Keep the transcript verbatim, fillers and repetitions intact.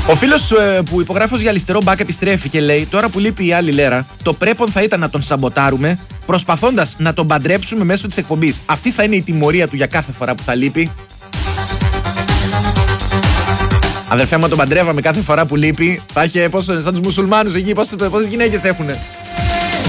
Ο φίλος ε, που υπογράφει ως για αριστερό μπακ επιστρέφει και λέει: τώρα που λείπει η άλλη λέρα, το πρέπον θα ήταν να τον σαμποτάρουμε, προσπαθώντας να τον παντρέψουμε μέσω της εκπομπής. Αυτή θα είναι η τιμωρία του για κάθε φορά που θα λείπει. Αδερφέ, άμα τον παντρεύαμε κάθε φορά που λείπει, θα είχε πόσο, σαν τους μουσουλμάνους εκεί, πόσες, πόσες γυναίκες έχουνε.